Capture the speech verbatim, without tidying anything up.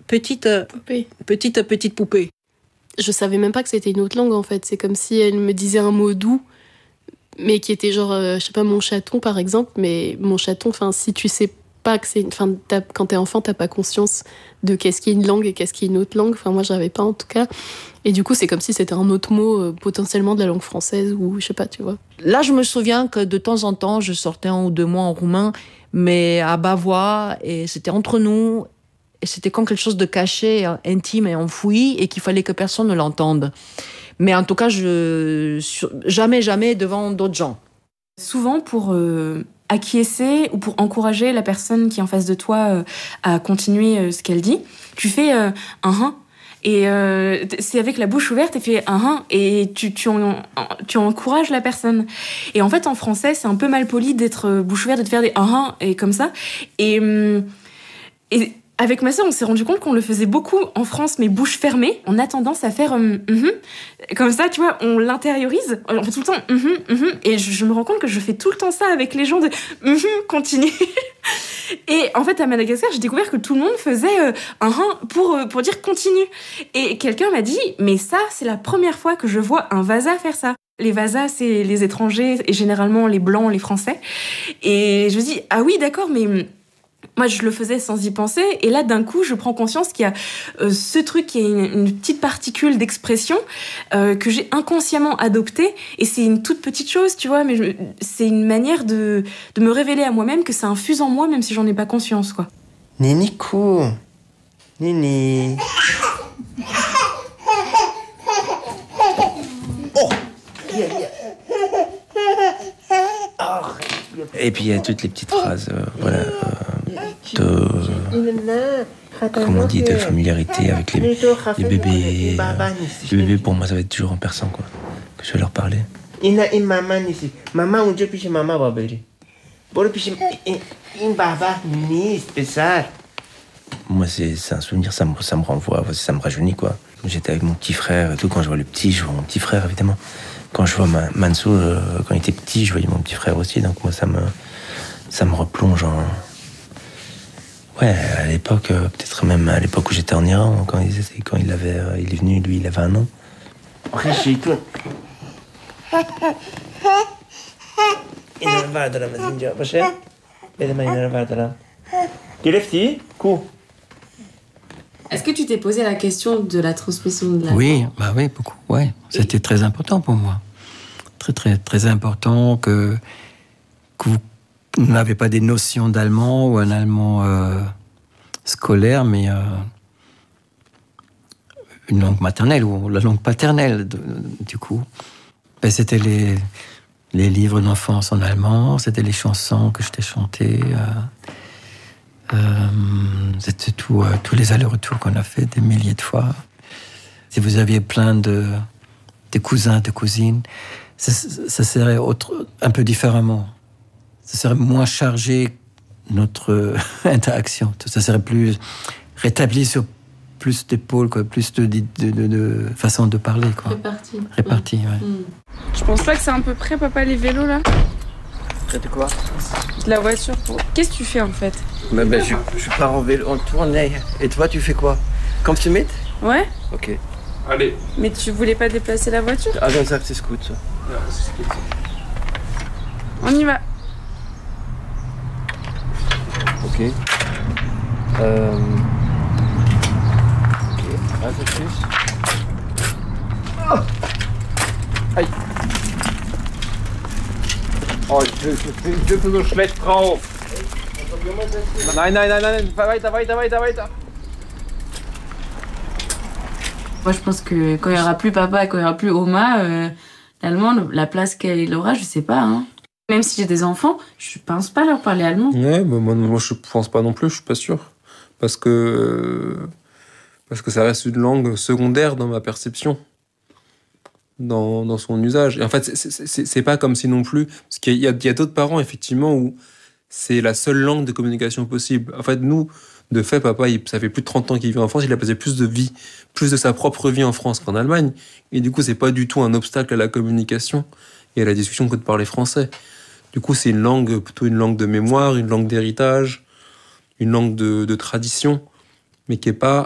petite, poupée. petite, petite poupée. Je savais même pas que c'était une autre langue, en fait. C'est comme si elle me disait un mot doux, mais qui était genre, euh, je sais pas, mon chaton, par exemple. Mais mon chaton, enfin, si tu sais pas que c'est... Enfin, quand t'es enfant, t'as pas conscience de qu'est-ce qui est une langue et qu'est-ce qui est une autre langue. Enfin, moi, j'avais pas, en tout cas. Et du coup, c'est comme si c'était un autre mot, euh, potentiellement de la langue française, ou je sais pas, tu vois. Là, je me souviens que de temps en temps, je sortais un ou deux mots en roumain, mais à bas voix, et c'était entre nous... Et c'était comme quelque chose de caché, intime et enfoui, et qu'il fallait que personne ne l'entende. Mais en tout cas, je jamais, jamais devant d'autres gens. Souvent, pour euh, acquiescer ou pour encourager la personne qui est en face de toi euh, à continuer euh, ce qu'elle dit, tu fais euh, un hein. Et euh, c'est avec la bouche ouverte, tu fais un hein, et tu, tu, en, tu encourages la personne. Et en fait, en français, c'est un peu mal poli d'être bouche ouverte, de te faire des un hein, et comme ça. Et... et avec ma sœur, on s'est rendu compte qu'on le faisait beaucoup en France, mais bouche fermée. On a tendance à faire um, mm-hmm. Comme ça, tu vois, on l'intériorise. On fait tout le temps mm-hmm, mm-hmm. Et je, je me rends compte que je fais tout le temps ça avec les gens de mm-hmm, continue. Et en fait, à Madagascar, j'ai découvert que tout le monde faisait euh, un uh-huh pour, euh, pour dire continue. Et quelqu'un m'a dit, mais ça, c'est la première fois que je vois un Vasa faire ça. Les Vasas, c'est les étrangers et généralement les Blancs, les Français. Et je me dis, ah oui, d'accord, mais... Moi, je le faisais sans y penser. Et là, d'un coup, je prends conscience qu'il y a euh, ce truc qui est une, une petite particule d'expression euh, que j'ai inconsciemment adopté. Et c'est une toute petite chose, tu vois. Mais je, c'est une manière de, de me révéler à moi-même que ça infuse en moi, même si j'en ai pas conscience, quoi. Ninikou. Nini. Oh. Yeah, yeah. Oh. Et puis il y a toutes les petites phrases, euh, voilà, euh, de, comment on dit, de familiarité avec les, les bébés. Euh, les bébés, pour moi, ça va être toujours en persan, quoi, que je vais leur parler. Moi, c'est, c'est un souvenir, ça me, ça me renvoie, ça me rajeunit, quoi. J'étais avec mon petit frère et tout, quand je vois le petit, je vois mon petit frère, évidemment. Quand je vois Mansour, euh, quand il était petit, je voyais mon petit frère aussi, donc moi, ça me, ça me replonge en... Ouais, à l'époque, euh, peut-être même à l'époque où j'étais en Iran, quand il, quand il, avait, euh, il est venu, lui, il avait un an. Est-ce que tu t'es posé la question de la transmission de la Oui, bah oui, beaucoup. Ouais, c'était très important pour moi. Très, très, très important que, que vous n'avez pas des notions d'allemand ou un allemand euh, scolaire, mais euh, une langue maternelle ou la langue paternelle, de, du coup. Ben, c'était les, les livres d'enfance en allemand, c'était les chansons que je t'ai chantées. Euh, Euh, c'était tout, euh, tous les allers-retours qu'on a fait des milliers de fois. Si vous aviez plein de, de cousins, de cousines, ça, ça serait autre, un peu différemment. Ça serait moins chargé, notre interaction. Ça serait plus rétabli sur plus d'épaules, quoi, plus de, de, de, de façon de parler. Quoi. Réparti. Réparti, mmh. Ouais. Mmh. Je pense pas que c'est à peu près, papa, les vélos, là. Près de quoi? De la voiture. Pour... Qu'est-ce que tu fais, en fait? Bah, bah, je, je pars en vélo, en tournée. Et toi, tu fais quoi? Comme tu mets? Ouais. Ok. Allez. Mais tu voulais pas déplacer la voiture? Ah non, ça, c'est scoot, ça. Ah, c'est scoot, ça. On y va. Ok. Euh... Ok, un peu plus. Oh. Aïe. Oh, ich dürfen so schlecht drauf. Nein, nein, nein, nein, weiter, weiter, weiter, weiter. Moi, je pense que quand il n'y aura plus papa et quand il n'y aura plus Oma, euh, l'allemand, la place qu'elle aura, je sais pas. Hein. Même si j'ai des enfants, je pense pas leur parler allemand. Ouais, bah moi, moi je pense pas non plus, je suis pas sûr. Parce que, parce que ça reste une langue secondaire dans ma perception. Dans, dans son usage. Et en fait, c'est, c'est, c'est pas comme si non plus... Parce qu'il y a, il y a d'autres parents, effectivement, où c'est la seule langue de communication possible. En fait, nous, de fait, papa, il, ça fait plus de trente ans qu'il vit en France, il a passé plus de vie, plus de sa propre vie en France qu'en Allemagne. Et du coup, c'est pas du tout un obstacle à la communication et à la discussion que de parler français. Du coup, c'est une langue, plutôt une langue de mémoire, une langue d'héritage, une langue de, de tradition, mais qui est pas